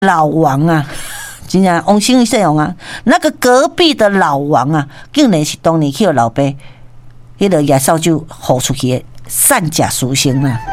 老王啊，真正王生姓王啊，那个隔壁的老王啊，竟然是当年去老爸迄个野扫帚呼出去的善假书生啊。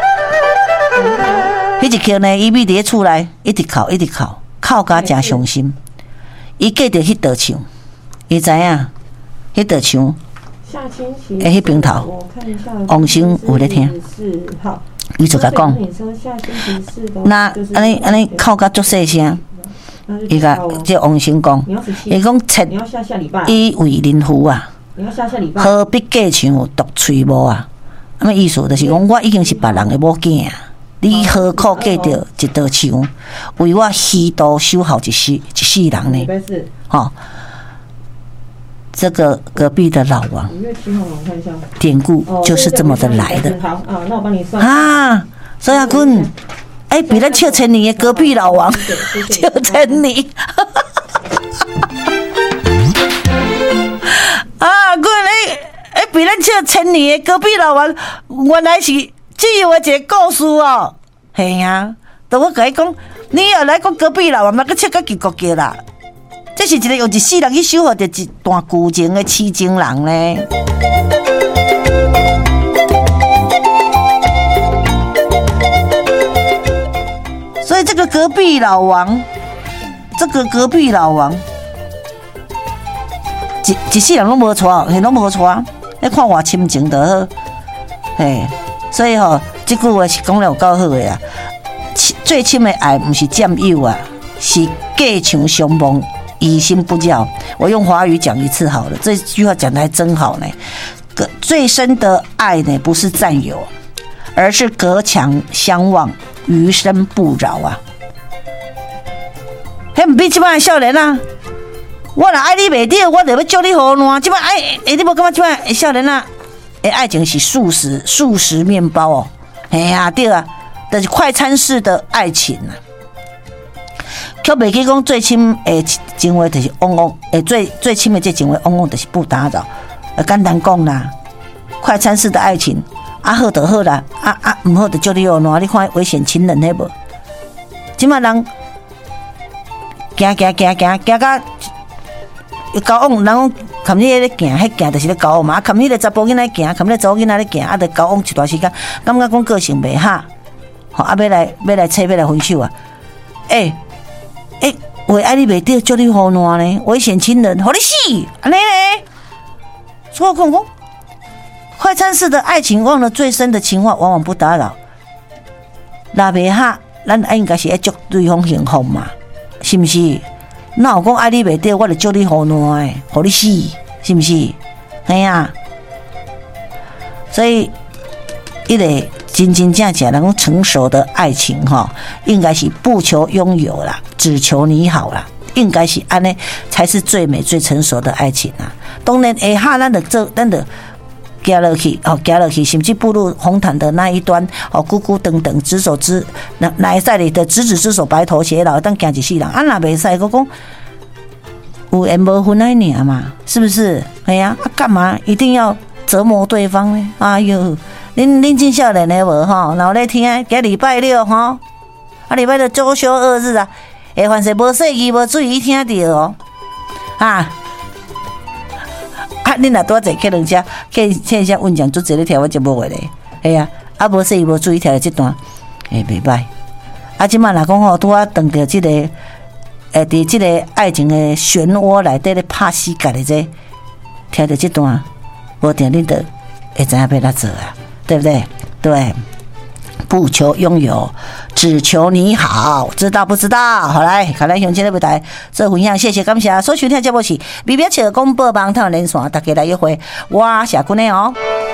迄一刻呢，伊咪伫厝内一直哭，一直哭，哭甲真伤心。伊记着迄道墙，伊知影迄道墙。迄边头，王生有咧听，伊就甲讲，那安尼哭甲足细声，伊甲即王生讲，伊讲切伊为人夫啊，何必隔墙独吹某啊？啊，意思就是讲，我已经是别人的某囝啊，你何苦隔着一道墙，为我虚度守候一世人呢？吼。这个隔壁的老王，典故就是这么的来的。 好啊，那我帮你算啊，周亚坤，哎，比咱笑千年的隔壁老王，笑千年。啊，坤，哎，比咱笑千年的隔壁老王，原来是只有一个故事哦。嘿呀，都我甲你讲，你要来讲隔壁老王，那个笑个结局啦。这是一个用一世人去守护着一段旧情的痴情人呢。所以这个隔壁老王，一世人拢无错，嘿，拢无错。你看我亲情就好，嘿。所以吼，这句话是讲了有够好的啊。最深的爱，不是占有啊，是隔墙相望。以心不教，我用华语讲一次好了。这句话讲得还真好呢。最深的爱呢，不是占有，而是隔墙相望，余生不扰啊。迄唔比即摆少年啊，我若爱你袂着，我就要祝你好烂。即摆爱，你无感觉即摆少年啊？爱情是素食面包哦。哎呀，对啊，就是快餐式的爱情啊。却袂记讲最亲诶情话就是汪汪，最亲的这情话汪汪就是不打扰。简单讲啦，快餐式的爱情，好就好啦，唔好就叫你好烂。你看危险情人迄无？即马人行到交往，人讲看你咧行，迄行就是咧交往嘛。看迄个查甫囡仔行，看迄个查某囡仔咧行，就交往一段时间，感觉讲个性袂合，好要来切要来分手啊！为爱你袂着，叫你好烂呢？危险情人，互你死，安尼呢？所以我讲，快餐式的爱情，忘了最深的情话，往往不打扰。若袂合，咱应该是要祝对方幸福嘛，是不是？那有讲爱你袂着，我就叫你好烂的，互你死，是不是？哎呀，所以一个真正能够成熟的爱情哈，应该是不求拥有啦，只求你好啦，应该是安尼才是最美最成熟的爱情啊。当然下下咱就行落去，甚至步入红毯的那一端，孤孤单单，那会使哩的执子之手，白头偕老，当行一世人。若袂使，我讲有缘无分那尔嘛，是不是？哎呀，干嘛一定要折磨对方呢？哎呦！恁真少年的无吼，然后咧听，今礼拜六吼，礼拜六周休2日啊，凡是无细语无注意听到哦，恁若多坐客人车，现下运将做这咧听我节目的咧，哎呀，无细语无注意听这段，袂歹。即摆若讲吼，拄啊撞着这个，伫这个爱情的漩涡内底咧拍死家的这，听到这段，无定恁就会知影要哪做啊。对不对？对，不求拥有，只求你好，知道不知道？好来，看来向前的舞台做分享，谢谢感谢。所收听节目是美美笑广播网台连线，大家来约会，我下君的哦。